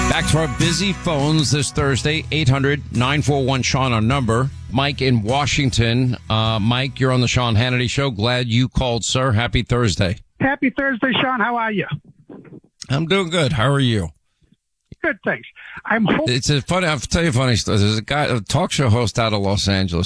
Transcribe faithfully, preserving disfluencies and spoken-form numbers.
Back to our busy phones this Thursday, eight hundred nine four one Sean, our number. Mike in Washington. Uh, Mike, you're on the Sean Hannity Show. Glad you called, sir. Happy Thursday. Happy Thursday, Sean. How are you? I'm doing good. How are you? Good, thanks. I'm hoping. It's a funny, I'll tell you a funny story. There's a guy, a talk show host out of Los Angeles.